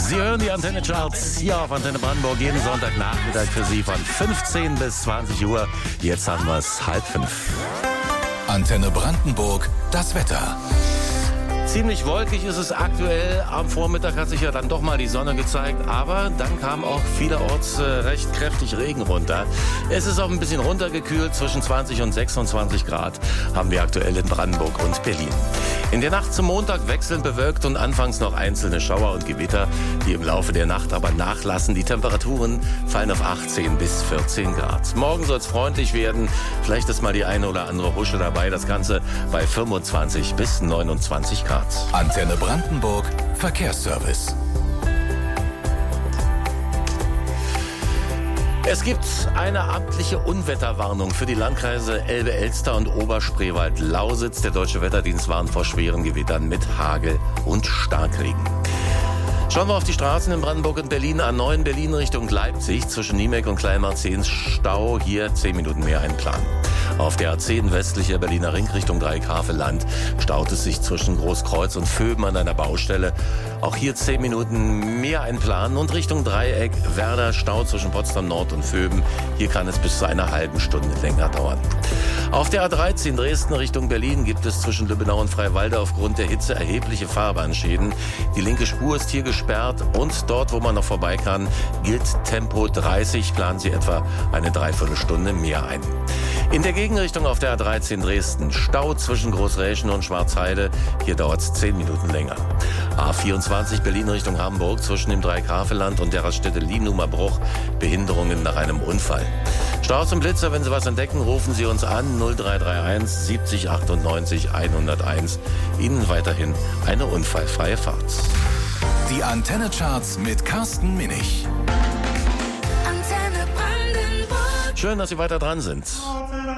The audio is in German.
Sie hören die Antenne Charts hier auf Antenne Brandenburg jeden Sonntagnachmittag für Sie von 15 bis 20 Uhr. Jetzt haben wir es 4:30. Antenne Brandenburg, das Wetter. Ziemlich wolkig ist es aktuell. Am Vormittag hat sich ja dann doch mal die Sonne gezeigt, aber dann kam auch vielerorts recht kräftig Regen runter. Es ist auch ein bisschen runtergekühlt, zwischen 20 und 26 Grad haben wir aktuell in Brandenburg und Berlin. In der Nacht zum Montag wechselnd bewölkt und anfangs noch einzelne Schauer und Gewitter, die im Laufe der Nacht aber nachlassen. Die Temperaturen fallen auf 18 bis 14 Grad. Morgen soll es freundlich werden, vielleicht ist mal die eine oder andere Husche dabei, das Ganze bei 25 bis 29 Grad. Antenne Brandenburg, Verkehrsservice. Es gibt eine amtliche Unwetterwarnung für die Landkreise Elbe-Elster und Oberspreewald-Lausitz. Der Deutsche Wetterdienst warnt vor schweren Gewittern mit Hagel und Starkregen. Schauen wir auf die Straßen in Brandenburg und Berlin. A9 Berlin Richtung Leipzig zwischen Niemek und Kleinmarzehns Stau. Hier 10 Minuten mehr einplanen. Auf der A10 westlicher Berliner Ring Richtung Dreieck-Havelland staut es sich zwischen Großkreuz und Vöben an einer Baustelle. Auch hier 10 Minuten mehr einplanen. Und Richtung Dreieck Werder Stau zwischen Potsdam Nord und Vöben. Hier kann es bis zu einer halben Stunde länger dauern. Auf der A13 Dresden Richtung Berlin gibt es zwischen Lübbenau und Freiwalde aufgrund der Hitze erhebliche Fahrbahnschäden. Die linke Spur ist hier gesperrt und dort, wo man noch vorbei kann, gilt Tempo 30. Planen Sie etwa eine Dreiviertelstunde mehr ein. In der Gegenrichtung auf der A13 Dresden Stau zwischen Großräschen und Schwarzheide. Hier dauert es 10 Minuten länger. A24 Berlin Richtung Hamburg zwischen dem Dreieck-Havelland und der Raststätte Lienumer-Bruch. Behinderungen nach einem Unfall. Stau zum Blitzer, wenn Sie was entdecken, rufen Sie uns an 0331 70 98 101. Ihnen weiterhin eine unfallfreie Fahrt. Die Antenne Charts mit Carsten Minich. Schön, dass Sie weiter dran sind.